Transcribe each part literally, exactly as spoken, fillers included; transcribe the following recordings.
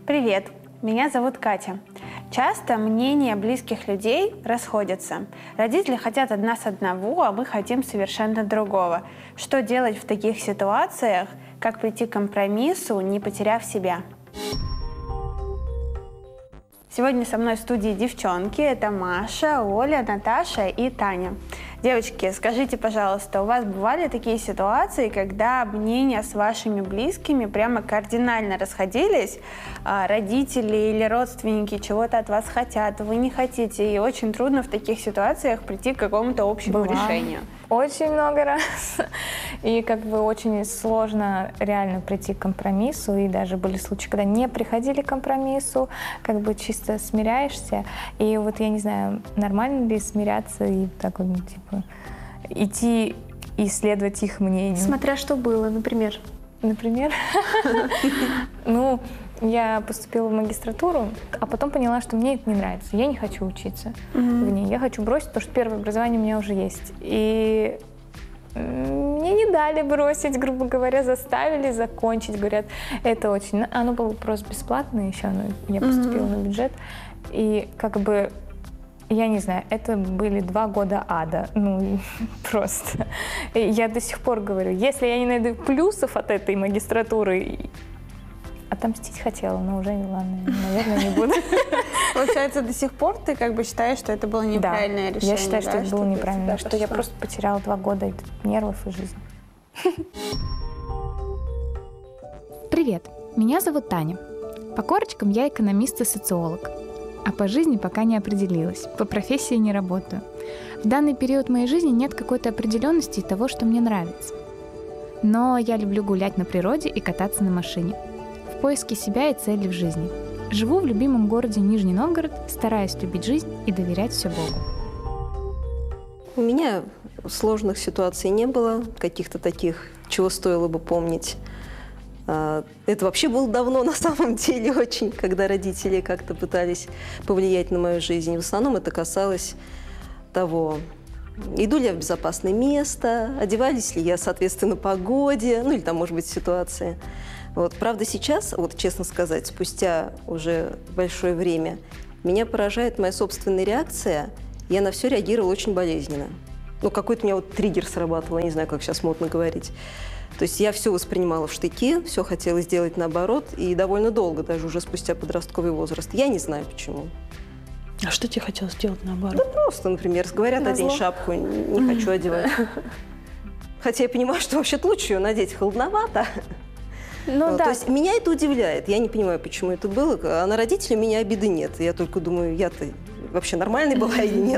Привет, меня зовут Катя. Часто мнения близких людей расходятся. Родители хотят от нас одного, а мы хотим совершенно другого. Что делать в таких ситуациях? Как прийти к компромиссу, не потеряв себя? Сегодня со мной в студии девчонки. Это Маша, Оля, Наташа и Таня. Девочки, скажите, пожалуйста, у вас бывали такие ситуации, когда мнения с вашими близкими прямо кардинально расходились? Родители или родственники чего-то от вас хотят, вы не хотите, и очень трудно в таких ситуациях прийти к какому-то общему Бывало. решению? Очень много раз. И как бы очень сложно реально прийти к компромиссу. И даже были случаи, когда не приходили к компромиссу, как бы чисто смиряешься. И вот я не знаю, нормально ли смиряться и так вот, типа, идти и следовать их мнению. Смотря что было, например. Например? Ну, я поступила в магистратуру, а потом поняла, что мне это не нравится. Я не хочу учиться mm-hmm. в ней. Я хочу бросить, потому что первое образование у меня уже есть. И мне не дали бросить, грубо говоря, заставили закончить. Говорят, это очень... Оно было просто бесплатное еще, но я поступила mm-hmm. на бюджет. И как бы, я не знаю, это были два года ада. Ну, просто. И я до сих пор говорю, если я не найду плюсов от этой магистратуры... Отомстить хотела, но уже, ладно, наверное, не буду. Получается, до сих пор ты как бы считаешь, что это было неправильное да, решение? Я считаю, да, что это было неправильно, что что я просто потеряла два года нервов и жизни. Привет, меня зовут Таня. По корочкам я экономист и социолог. А по жизни пока не определилась, по профессии не работаю. В данный период моей жизни нет какой-то определенности того, что мне нравится. Но я люблю гулять на природе и кататься на машине. В поиске себя и цели в жизни. Живу в любимом городе Нижний Новгород, стараюсь любить жизнь и доверять все Богу. У меня сложных ситуаций не было, каких-то таких, чего стоило бы помнить. Это вообще было давно на самом деле очень, когда родители как-то пытались повлиять на мою жизнь. В основном это касалось того, иду ли я в безопасное место, одевались ли я соответственно погоде, ну или там, может быть, ситуации. Вот. Правда, сейчас, вот честно сказать, спустя уже большое время, меня поражает моя собственная реакция. Я на все реагировала очень болезненно. Ну, какой-то у меня вот триггер срабатывал, я не знаю, как сейчас модно говорить. То есть я все воспринимала в штыки, все хотела сделать наоборот, и довольно долго, даже уже спустя подростковый возраст. Я не знаю, почему. А что тебе хотелось сделать наоборот? Да просто, например, говорят, одень шапку, не хочу одевать. Хотя я понимаю, что вообще-то лучше ее надеть, холодновато. Ну, ну, да. То есть меня это удивляет. Я не понимаю, почему это было. А на родителей у меня обиды нет. Я только думаю, я-то вообще нормальной была или нет.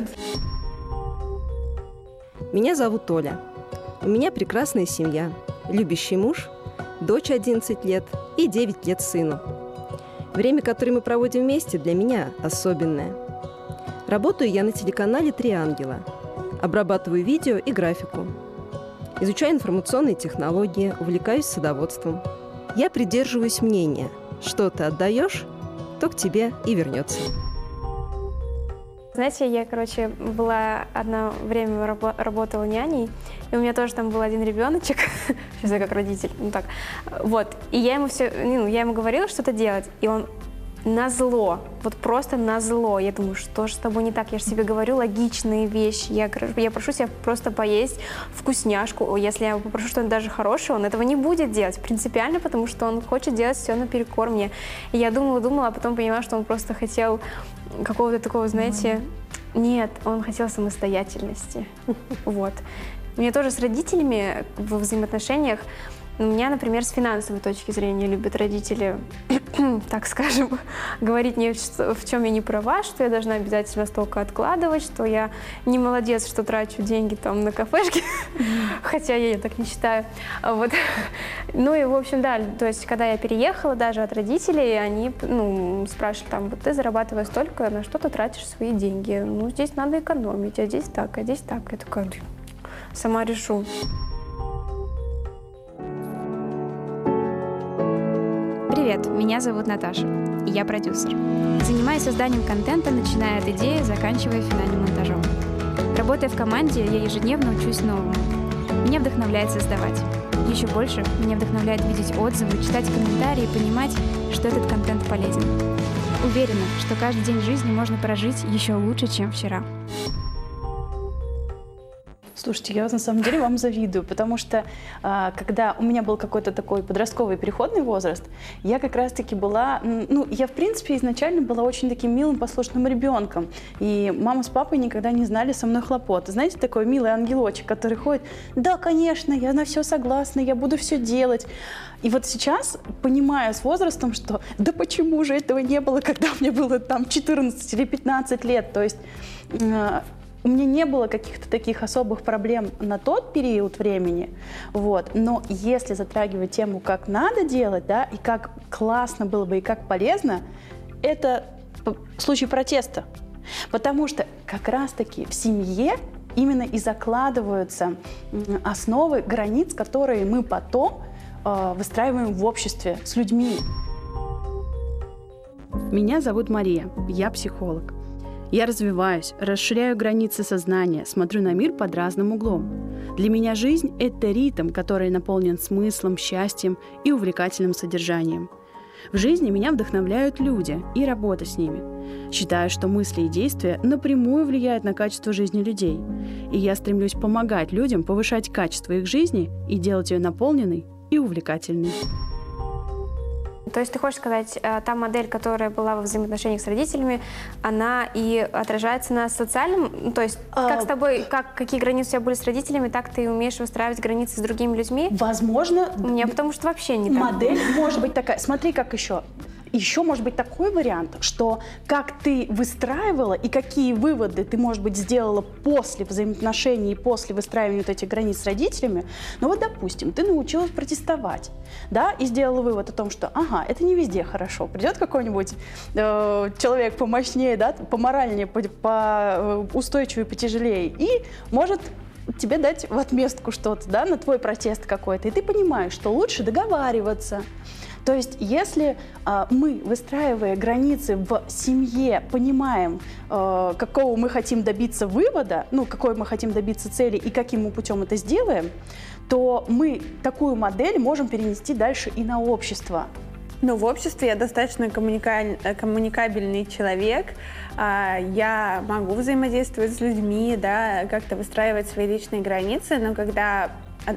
Меня зовут Оля. У меня прекрасная семья. Любящий муж, дочь одиннадцать лет и девять лет сыну. Время, которое мы проводим вместе, для меня особенное. Работаю я на телеканале «Три ангела». Обрабатываю видео и графику. Изучаю информационные технологии, увлекаюсь садоводством. Я придерживаюсь мнения, что ты отдаешь, то к тебе и вернется. Знаете, я, короче, была одно время рабо- работала няней, и у меня тоже там был один ребеночек, сейчас я как родитель, ну так, вот, и я ему все, ну, я ему говорила что-то делать, и он назло, вот просто назло. Я думаю, что же с тобой не так? Я же себе говорю логичные вещи. Я, я прошу себя просто поесть вкусняшку. Если я попрошу что-нибудь даже хорошее, он этого не будет делать принципиально, потому что он хочет делать все наперекор мне. И я думала, думала, а потом поняла, что он просто хотел какого-то такого, знаете, нет, он хотел самостоятельности. Вот. Мне тоже с родителями во взаимоотношениях, у меня, например, с финансовой точки зрения любят родители, так скажем, говорить мне, в чем я не права, что я должна обязательно столько откладывать, что я не молодец, что трачу деньги там на кафешки, хотя я так не считаю. Вот. Ну и, в общем, да, то есть, когда я переехала даже от родителей, они ну, спрашивали, там, вот ты зарабатываешь столько, на что ты тратишь свои деньги? Ну, здесь надо экономить, а здесь так, а здесь так. Я такая, сама решу. Привет, меня зовут Наташа, и я продюсер. Занимаюсь созданием контента, начиная от идеи, заканчивая финальным монтажом. Работая в команде, я ежедневно учусь новому. Меня вдохновляет создавать. Еще больше меня вдохновляет видеть отзывы, читать комментарии и понимать, что этот контент полезен. Уверена, что каждый день жизни можно прожить еще лучше, чем вчера. Слушайте, я на самом деле вам завидую, потому что а, когда у меня был какой-то такой подростковый переходный возраст, я как раз-таки была, ну, я в принципе изначально была очень таким милым, послушным ребенком, и мама с папой никогда не знали со мной хлопот. Знаете, такой милый ангелочек, который ходит: да, конечно, я на все согласна, я буду все делать. И вот сейчас, понимая с возрастом, что да почему же этого не было, когда мне было там четырнадцать или пятнадцать лет, то есть э, у меня не было каких-то таких особых проблем на тот период времени, вот. Но если затрагивать тему, как надо делать, да, и как классно было бы, и как полезно, это случай протеста. Потому что как раз-таки в семье именно и закладываются основы границ, которые мы потом э, выстраиваем в обществе с людьми. Меня зовут Мария, я психолог. Я развиваюсь, расширяю границы сознания, смотрю на мир под разным углом. Для меня жизнь — это ритм, который наполнен смыслом, счастьем и увлекательным содержанием. В жизни меня вдохновляют люди и работа с ними. Считаю, что мысли и действия напрямую влияют на качество жизни людей. И я стремлюсь помогать людям повышать качество их жизни и делать ее наполненной и увлекательной. То есть ты хочешь сказать, та модель, которая была во взаимоотношениях с родителями, она и отражается на социальном, то есть как с тобой, как, какие границы у тебя были с родителями, так ты умеешь выстраивать границы с другими людьми? Возможно. У меня потому что вообще не так. Модель может быть такая. Смотри, как еще. Еще может быть такой вариант, что как ты выстраивала и какие выводы ты, может быть, сделала после взаимоотношений и после выстраивания вот этих границ с родителями. Ну вот, допустим, ты научилась протестовать, да, и сделала вывод о том, что, ага, это не везде хорошо. Придет какой-нибудь э, человек помощнее, да, поморальнее, по, по устойчивее, потяжелее, и может тебе дать в отместку что-то, да, на твой протест какой-то. И ты понимаешь, что лучше договариваться. То есть, если э, мы, выстраивая границы в семье, понимаем, э, какого мы хотим добиться вывода, ну, какой мы хотим добиться цели и каким мы путем это сделаем, то мы такую модель можем перенести дальше и на общество. Ну, в обществе я достаточно коммуника... коммуникабельный человек, я могу взаимодействовать с людьми, да, как-то выстраивать свои личные границы, но когда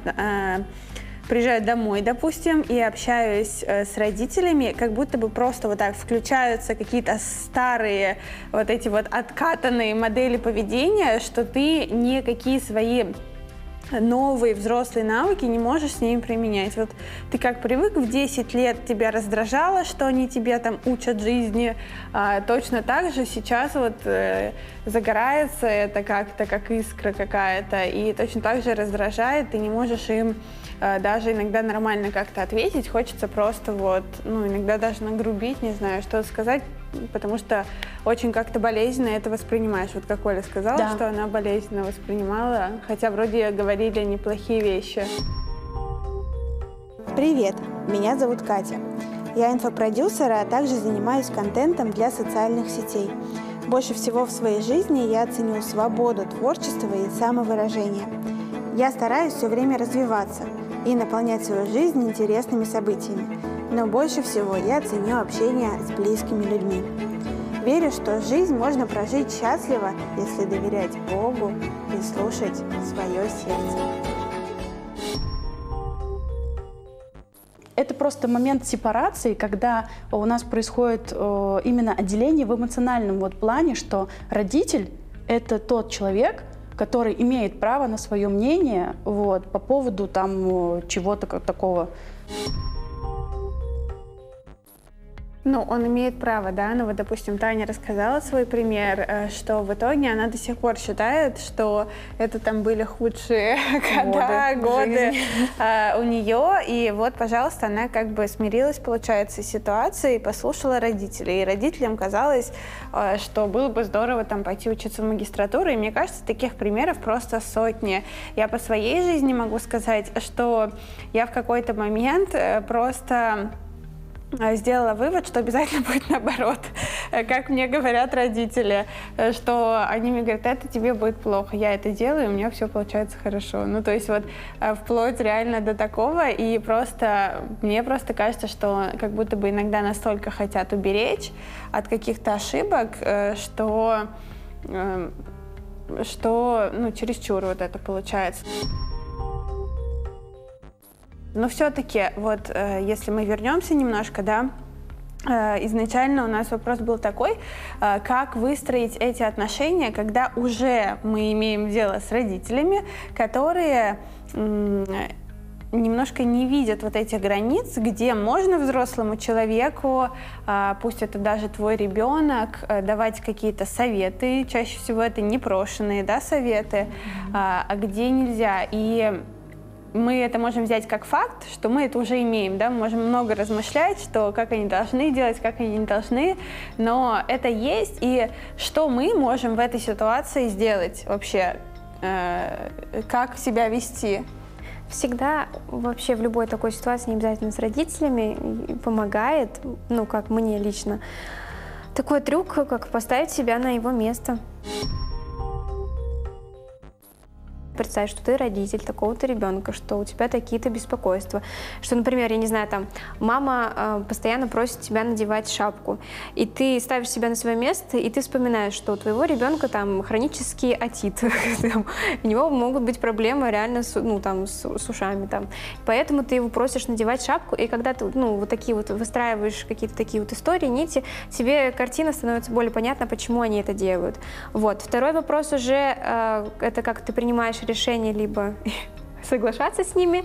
приезжаю домой, допустим, и общаюсь э, с родителями, как будто бы просто вот так включаются какие-то старые вот эти вот откатанные модели поведения, что ты никакие свои новые взрослые навыки не можешь с ними применять. Вот ты как привык, в десять лет тебя раздражало, что они тебя там учат жизни, а, точно так же сейчас вот э, загорается это как-то, как искра какая-то, и точно так же раздражает, ты не можешь им э, даже иногда нормально как-то ответить, хочется просто вот, ну, иногда даже нагрубить, не знаю, что сказать, потому что очень как-то болезненно это воспринимаешь. Вот как Оля сказала, да, что она болезненно воспринимала, хотя вроде говорили неплохие вещи. Привет, меня зовут Катя. Я инфопродюсер, а также занимаюсь контентом для социальных сетей. Больше всего в своей жизни я ценю свободу творчества и самовыражения. Я стараюсь все время развиваться и наполнять свою жизнь интересными событиями. Но больше всего я ценю общение с близкими людьми. Верю, что жизнь можно прожить счастливо, если доверять Богу и слушать свое сердце. Это просто момент сепарации, когда у нас происходит э, именно отделение в эмоциональном вот плане, что родитель — это тот человек, который имеет право на свое мнение вот, по поводу там чего-то такого. Ну, он имеет право, да, ну вот, допустим, Таня рассказала свой пример, что в итоге она до сих пор считает, что это там были худшие года, годы uh, у нее, и вот, пожалуйста, она как бы смирилась, получается, с ситуацией, послушала родителей, и родителям казалось, uh, что было бы здорово там пойти учиться в магистратуру, и мне кажется, таких примеров просто сотни. Я по своей жизни могу сказать, что я в какой-то момент просто сделала вывод, что обязательно будет наоборот, как мне говорят родители, что они мне говорят, это тебе будет плохо, я это делаю, и у меня все получается хорошо. Ну, то есть вот вплоть реально до такого, и просто, мне просто кажется, что как будто бы иногда настолько хотят уберечь от каких-то ошибок, что, что ну, чересчур вот это получается. Но все-таки, вот, э, если мы вернемся немножко, да, э, изначально у нас вопрос был такой, э, как выстроить эти отношения, когда уже мы имеем дело с родителями, которые э, немножко не видят вот этих границ, где можно взрослому человеку, э, пусть это даже твой ребенок, э, давать какие-то советы, чаще всего это непрошенные, да, советы, э, а где нельзя. И мы это можем взять как факт, что мы это уже имеем, да, мы можем много размышлять, что как они должны делать, как они не должны, но это есть, и что мы можем в этой ситуации сделать вообще, э, как себя вести? Всегда вообще в любой такой ситуации, не обязательно с родителями, помогает, ну, как мне лично, такой трюк, как поставить себя на его место. Представь, что ты родитель такого-то ребенка, что у тебя такие-то беспокойства, что, например, я не знаю, там, мама э, постоянно просит тебя надевать шапку, и ты ставишь себя на свое место, и ты вспоминаешь, что у твоего ребенка там хронический отит, у него могут быть проблемы реально с, ну, там, с, с ушами, там. Поэтому ты его просишь надевать шапку, и когда ты, ну, вот такие вот выстраиваешь какие-то такие вот истории, нити, тебе картина становится более понятна, почему они это делают. Вот. Второй вопрос уже, э, это как ты принимаешь решение либо соглашаться с ними,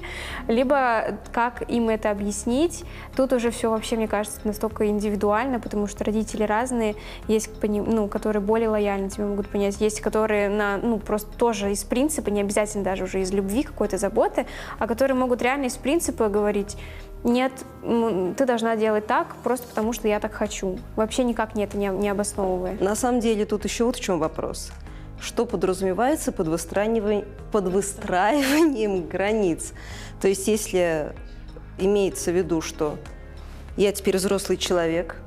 либо как им это объяснить. Тут уже все вообще, мне кажется, настолько индивидуально, потому что родители разные, есть, ну, которые более лояльно тебя могут понять, есть, которые на, ну, просто тоже из принципа, не обязательно даже уже из любви, какой-то заботы, а которые могут реально из принципа говорить: нет, ты должна делать так, просто потому что я так хочу. Вообще никак не это не, не обосновывая. На самом деле тут еще вот в чем вопрос. Что подразумевается под выстраиванием, под выстраиванием границ? То есть если имеется в виду, что я теперь взрослый человек,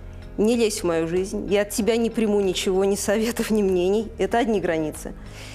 не лезь в мою жизнь, я от тебя не приму ничего, ни советов, ни мнений, это одни границы.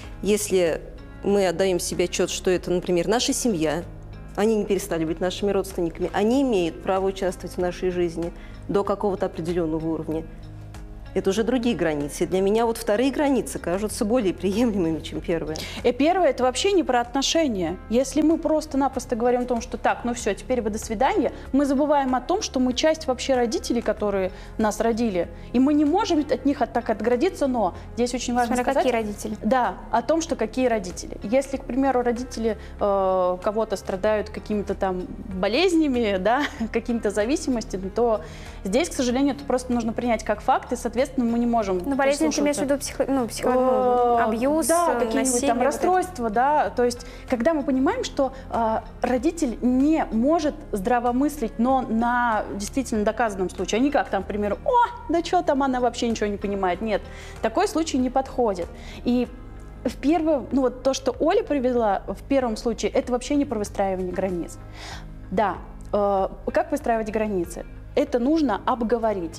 Если мы отдаем себе отчет, что это, например, наша семья, они не перестали быть нашими родственниками, они имеют право участвовать в нашей жизни до какого-то определенного уровня, это уже другие границы. И для меня вот вторые границы кажутся более приемлемыми, чем первые. И первое – это вообще не про отношения. Если мы просто-напросто говорим о том, что так, ну все, теперь вы до свидания, мы забываем о том, что мы часть вообще родителей, которые нас родили. И мы не можем от них так отгородиться, но здесь очень важно Смотря сказать… какие родители. Да, о том, что какие родители. Если, к примеру, родители э, кого-то страдают какими-то там болезнями, да, какими-то зависимостями, то здесь, к сожалению, это просто нужно принять как факт, и, соответственно, мы не можем… Ну, болезнь ты имеешь в виду психо, ну, психо, ну, абьюз, да, какие-нибудь там вот расстройства, да, то есть, когда мы понимаем, что э, родитель не может здравомыслить, но на действительно доказанном случае, а не как там, к примеру, о, да что там, она вообще ничего не понимает, нет, такой случай не подходит. И в первом, ну вот то, что Оля привела в первом случае, это вообще не про выстраивание границ. Да, э, как выстраивать границы? Это нужно обговорить.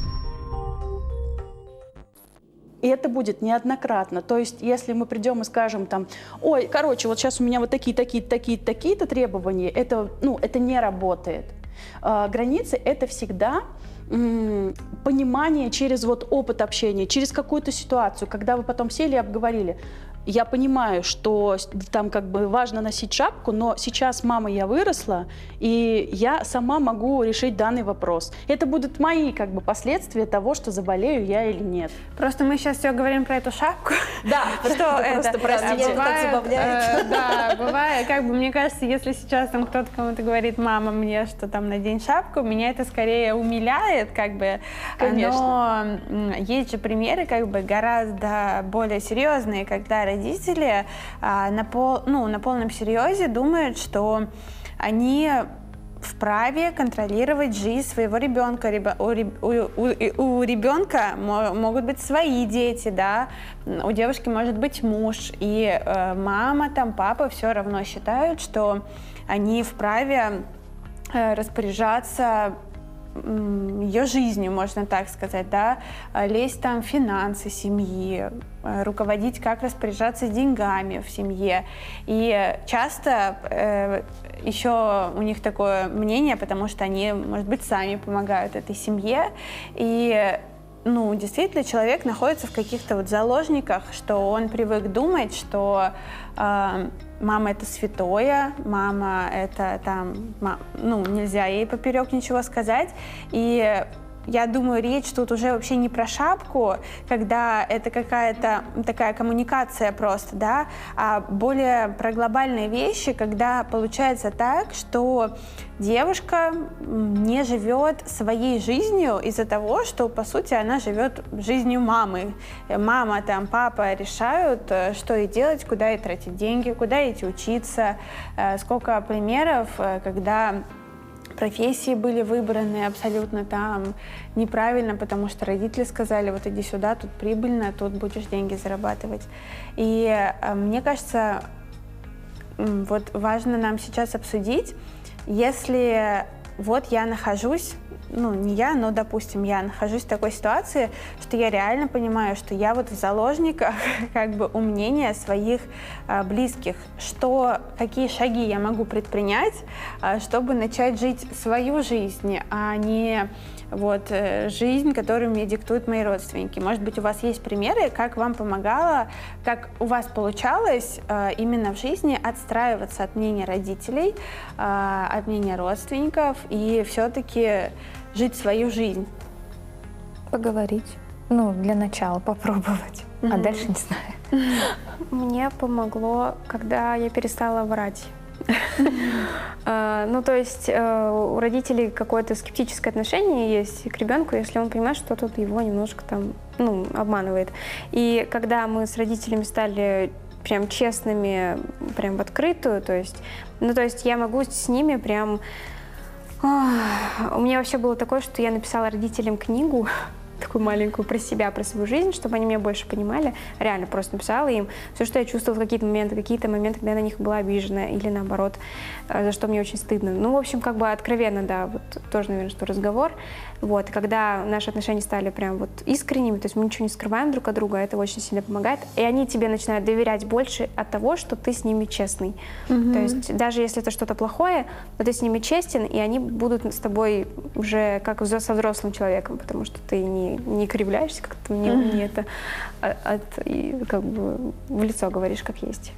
И это будет неоднократно. То есть, если мы придем и скажем там, ой, короче, вот сейчас у меня вот такие, такие, такие, такие-то требования, это, ну, это не работает. А, границы — это всегда м- понимание через вот опыт общения, через какую-то ситуацию, когда вы потом сели и обговорили. Я понимаю, что там как бы важно носить шапку, но сейчас мама, я выросла, и я сама могу решить данный вопрос. Это будут мои как бы последствия того, что заболею я или нет. Просто мы сейчас все говорим про эту шапку. Да, что это? Просто, простите, так забавляет. Да, бывает. Как бы, мне кажется, если сейчас там кто-то кому-то говорит, мама, мне что там, надень шапку, меня это скорее умиляет, как бы. Конечно. Но есть же примеры как бы гораздо более серьезные, когда родители а, на, пол, ну, на полном серьезе думают, что они вправе контролировать жизнь своего ребенка. У, у, у ребенка могут быть свои дети, да, у девушки может быть муж, и э, мама, там, папа все равно считают, что они вправе э, распоряжаться ее жизнью, можно так сказать, да, лезть там в финансы семьи, руководить, как распоряжаться деньгами в семье. И часто э, еще у них такое мнение, потому что они, может быть, сами помогают этой семье. И ну, действительно, человек находится в каких-то вот заложниках, что он привык думать, что э, мама — это святое, мама — это там, мам, ну, нельзя ей поперек ничего сказать. И я думаю, речь тут уже вообще не про шапку, когда это какая-то такая коммуникация просто, да, а более про глобальные вещи, когда получается так, что девушка не живет своей жизнью из-за того, что, по сути, она живет жизнью мамы. Мама, там, папа решают, что ей делать, куда ей тратить деньги, куда идти учиться. Сколько примеров, когда профессии были выбраны абсолютно там неправильно, потому что родители сказали: вот иди сюда, тут прибыльно, тут будешь деньги зарабатывать. И э, мне кажется, вот важно нам сейчас обсудить, если вот я нахожусь, ну не я, но, допустим, я нахожусь в такой ситуации, что я реально понимаю, что я вот в заложниках как бы у мнения своих а, близких, что, какие шаги я могу предпринять, а, чтобы начать жить свою жизнь, а не вот жизнь, которую мне диктуют мои родственники. Может быть, у вас есть примеры, как вам помогало, как у вас получалось а, именно в жизни отстраиваться от мнения родителей, а, от мнения родственников и все-таки жить свою жизнь? Поговорить. Ну, для начала попробовать, mm-hmm. а дальше не знаю. Мне помогло, когда я перестала врать. Ну, то есть у родителей какое-то скептическое отношение есть к ребенку, если он понимает, что тут его немножко там, ну, обманывает. И когда мы с родителями стали прям честными, прям в открытую, то есть, ну, то есть я могу с ними прям... У меня вообще было такое, что я написала родителям книгу, такую маленькую про себя, про свою жизнь, чтобы они меня больше понимали. Реально просто написала им все, что я чувствовала в какие-то моменты, какие-то моменты, когда я на них была обижена, или наоборот, за что мне очень стыдно. Ну, в общем, как бы откровенно, да, вот тоже, наверное, что разговор. Вот, когда наши отношения стали прям вот искренними, то есть мы ничего не скрываем друг от друга, это очень сильно помогает. И они тебе начинают доверять больше от того, что ты с ними честный. Mm-hmm. То есть даже если это что-то плохое, но ты с ними честен, и они будут с тобой уже как со взрослым человеком, потому что ты не, не кривляешься, как-то не, mm-hmm. не это от, и как бы в лицо говоришь, как есть.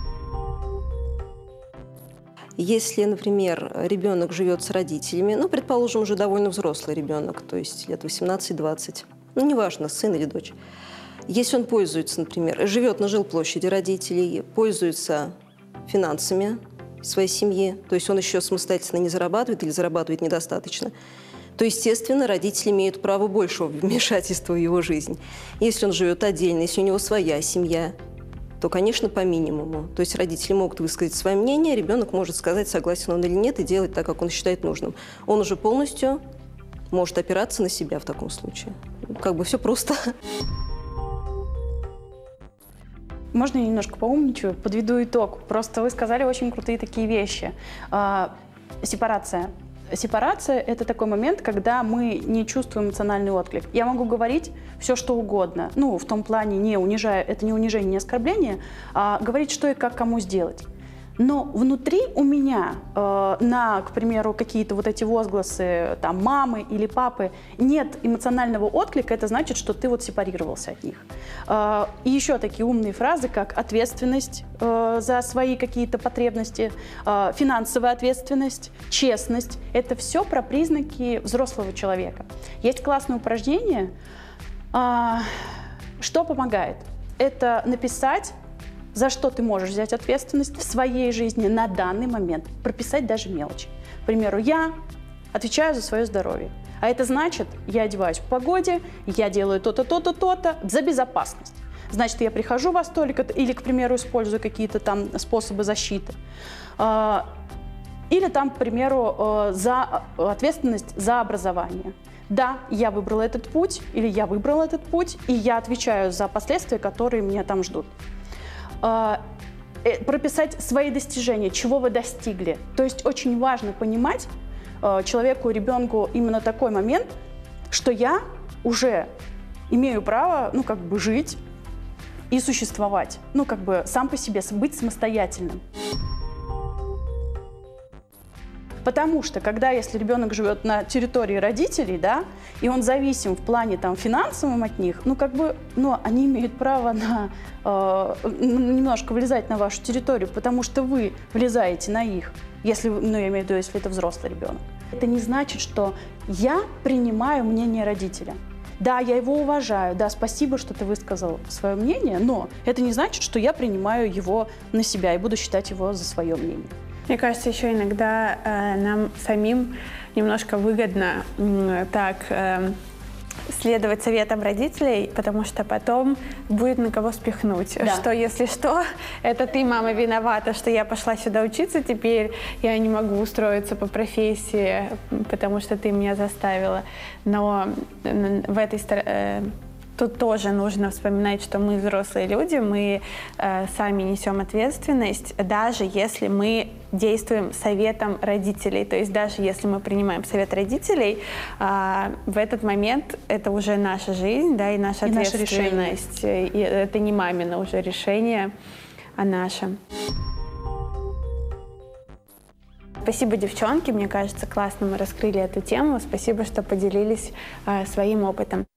Если, например, ребенок живет с родителями, ну, предположим, уже довольно взрослый ребенок, то есть лет восемнадцать-двадцать, ну, неважно, сын или дочь. Если он пользуется, например, живет на жилплощади родителей, пользуется финансами своей семьи, то есть он еще самостоятельно не зарабатывает или зарабатывает недостаточно, то, естественно, родители имеют право большего вмешательства в его жизнь. Если он живет отдельно, если у него своя семья, то, конечно, по минимуму. То есть родители могут высказать свое мнение, ребенок может сказать, согласен он или нет, и делать так, как он считает нужным. Он уже полностью может опираться на себя в таком случае. Как бы все просто. Можно я немножко поумничаю? Подведу итог. Просто вы сказали очень крутые такие вещи. А, сепарация. Сепарация – это такой момент, когда мы не чувствуем эмоциональный отклик. Я могу говорить все, что угодно. Ну, в том плане, не унижая, это не унижение, не оскорбление, а говорить, что и как кому сделать. Но внутри у меня э, на, к примеру, какие-то вот эти возгласы там, мамы или папы нет эмоционального отклика, это значит, что ты вот сепарировался от них. Э, и еще такие умные фразы, как ответственность э, за свои какие-то потребности, э, финансовая ответственность, честность. Это все про признаки взрослого человека. Есть классное упражнение, э, что помогает. Это написать, за что ты можешь взять ответственность в своей жизни на данный момент, прописать даже мелочи. К примеру, я отвечаю за свое здоровье, а это значит, я одеваюсь в погоде, я делаю то-то, то-то, то-то за безопасность. Значит, я прихожу во столик или, к примеру, использую какие-то там способы защиты. Или там, к примеру, за ответственность за образование. Да, я выбрала этот путь, или я выбрал этот путь, и я отвечаю за последствия, которые меня там ждут. Прописать свои достижения, чего вы достигли. То есть очень важно понимать, э, человеку, ребенку именно такой момент, что я уже имею право, ну, как бы жить и существовать, ну, как бы сам по себе, быть самостоятельным. Потому что, когда, если ребенок живет на территории родителей, да, и он зависим в плане там финансовом от них, ну, как бы, ну, они имеют право на, э, немножко влезать на вашу территорию, потому что вы влезаете на их, если, ну, я имею в виду, если это взрослый ребенок. Это не значит, что я принимаю мнение родителя. Да, я его уважаю, да, спасибо, что ты высказал свое мнение, но это не значит, что я принимаю его на себя и буду считать его за свое мнение. Мне кажется, еще иногда э, нам самим немножко выгодно э, так э, следовать советам родителей, потому что потом будет на кого спихнуть. Да. Что, если что, это ты, мама, виновата, что я пошла сюда учиться теперь, я не могу устроиться по профессии, потому что ты меня заставила. Но в этой стороне... Тут тоже нужно вспоминать, что мы взрослые люди, мы э, сами несем ответственность, даже если мы действуем советом родителей. То есть даже если мы принимаем совет родителей, э, в этот момент это уже наша жизнь, да, и наша и ответственность. Наше и это не мамино уже решение, а наше. Спасибо, девчонки. Мне кажется, классно мы раскрыли эту тему. Спасибо, что поделились э, своим опытом.